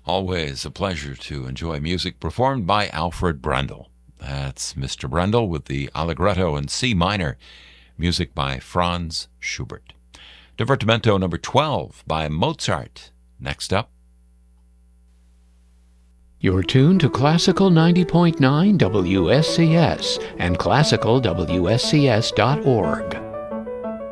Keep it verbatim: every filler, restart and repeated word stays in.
Always a pleasure to enjoy music performed by Alfred Brendel. That's Mister Brendel with the Allegretto in C minor, music by Franz Schubert. Divertimento number twelve by Mozart. Next up. You're tuned to Classical ninety point nine W S C S and classical W S C S dot org.